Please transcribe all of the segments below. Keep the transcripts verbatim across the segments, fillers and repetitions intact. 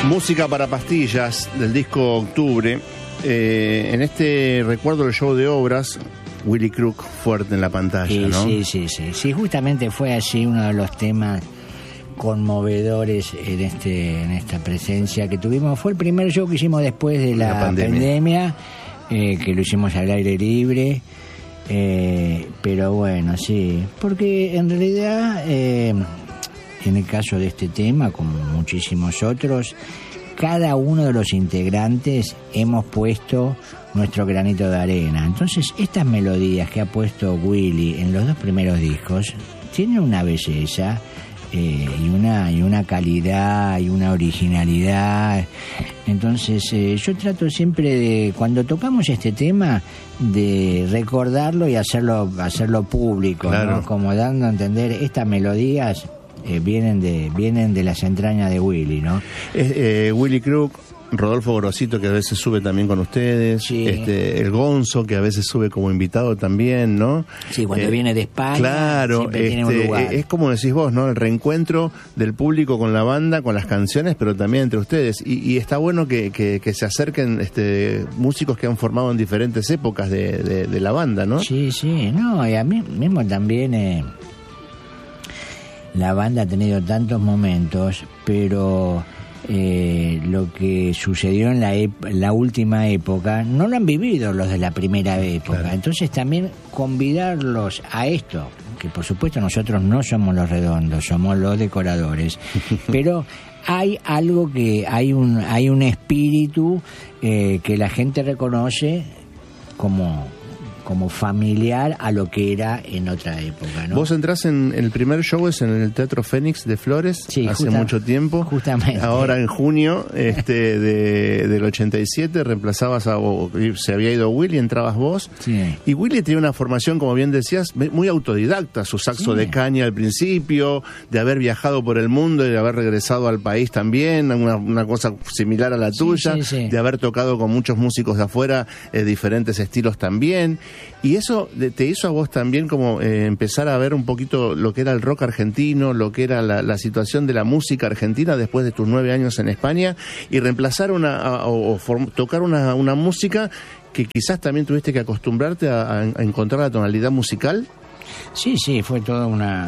Música para pastillas del disco Octubre. Eh, en este recuerdo del show de obras, Willy Crook fuerte en la pantalla, sí, ¿no? Sí, sí, sí. Sí, justamente fue así uno de los temas conmovedores en este en esta presencia que tuvimos. Fue el primer show que hicimos después de la, la pandemia, pandemia eh, que lo hicimos al aire libre. Eh, pero bueno, sí, porque en realidad, eh, en el caso de este tema, como muchísimos otros, cada uno de los integrantes hemos puesto nuestro granito de arena. Entonces, estas melodías que ha puesto Willy en los dos primeros discos tienen una belleza eh, y una y una calidad y una originalidad. Entonces, eh, yo trato siempre de, cuando tocamos este tema, de recordarlo y hacerlo hacerlo público, claro, ¿no? Como dando a entender, estas melodías Eh, vienen de vienen de las entrañas de Willy, ¿no? Eh, eh, Willy Crook, Rodolfo Grosito, que a veces sube también con ustedes, sí. este, el Gonzo, que a veces sube como invitado también, ¿no? Sí, cuando eh, viene de España, claro, siempre este, tiene un lugar. Es como decís vos, ¿no? El reencuentro del público con la banda, con las canciones, pero también entre ustedes. Y, y está bueno que, que, que se acerquen este, músicos que han formado en diferentes épocas de, de, de la banda, ¿no? Sí, sí, no, y a mí mismo también... Eh, la banda ha tenido tantos momentos, pero eh, lo que sucedió en la, ep- la última época no lo han vivido los de la primera época. Claro. Entonces también convidarlos a esto, que por supuesto nosotros no somos los redondos, somos los decoradores, pero hay algo que, hay un, hay un espíritu eh, que la gente reconoce como... como familiar a lo que era en otra época, ¿no? Vos entrás en, en el primer show es en el Teatro Fénix de Flores, sí, hace justa, mucho tiempo. Justamente. Ahora en junio este, de, del ochenta y siete reemplazabas a, o, se había ido Willy, entrabas vos. Sí. Y Willy tenía una formación, como bien decías, muy autodidacta, su saxo sí. de caña al principio, de haber viajado por el mundo y de haber regresado al país también, una, una cosa similar a la tuya, sí, sí, sí. de haber tocado con muchos músicos de afuera, eh, diferentes estilos también. Y eso te hizo a vos también como eh, empezar a ver un poquito lo que era el rock argentino, lo que era la, la situación de la música argentina después de tus nueve años en España, y reemplazar una a, o, o form, tocar una, una música que quizás también tuviste que acostumbrarte a, a, a encontrar la tonalidad musical. Sí, sí, fue toda una...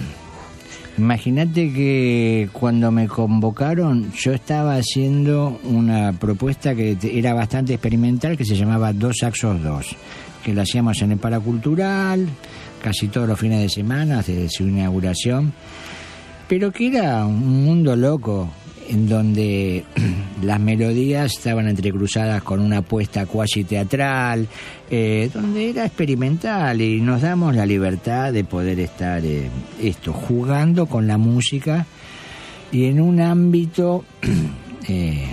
Imagínate que cuando me convocaron yo estaba haciendo una propuesta que era bastante experimental, que se llamaba Dos Saxos Dos, que la hacíamos en el Paracultural casi todos los fines de semana desde su inauguración, pero que era un mundo loco en donde las melodías estaban entrecruzadas con una apuesta cuasi teatral, eh, donde era experimental, y nos damos la libertad de poder estar eh, esto jugando con la música y en un ámbito eh,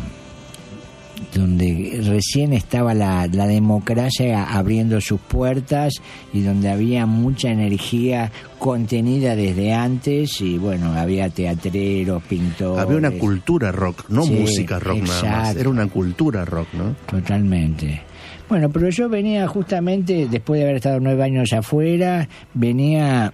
donde recién estaba la, la democracia abriendo sus puertas y donde había mucha energía contenida desde antes, y bueno, había teatreros, pintores. Había una cultura rock, no sí, música rock exacto. nada más, era una cultura rock, ¿no? Totalmente. Bueno, pero yo venía justamente, después de haber estado nueve años afuera, venía...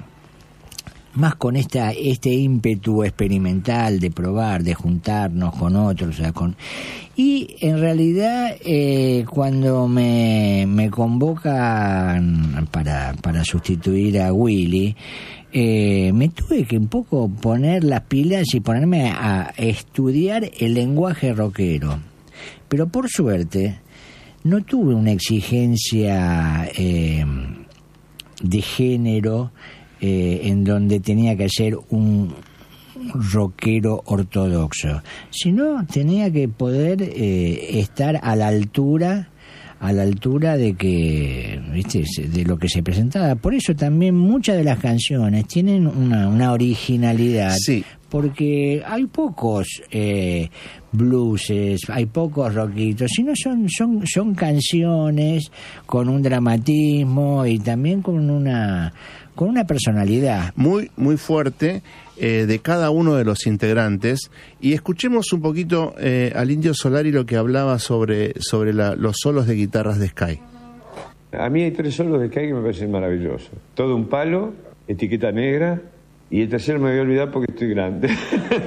más con esta este ímpetu experimental de probar, de juntarnos con otros, o sea, con y en realidad eh, cuando me, me convocan para para sustituir a Willy, eh, me tuve que un poco poner las pilas y ponerme a estudiar el lenguaje rockero, pero por suerte no tuve una exigencia eh, de género Eh, en donde tenía que ser un rockero ortodoxo, sino tenía que poder eh, estar a la altura a la altura de que, ¿viste?, de lo que se presentaba. Por eso también muchas de las canciones tienen una, una originalidad, sí. porque hay pocos eh, blueses, hay pocos rockitos, sino son, son, son canciones con un dramatismo y también con una con una personalidad muy muy fuerte eh, de cada uno de los integrantes. Y escuchemos un poquito eh, al Indio Solari lo que hablaba sobre, sobre la, los solos de guitarras de Sky. A mí hay tres solos de Sky que me parecen maravillosos. Todo un palo, etiqueta negra, y el tercero me voy a olvidar porque estoy grande.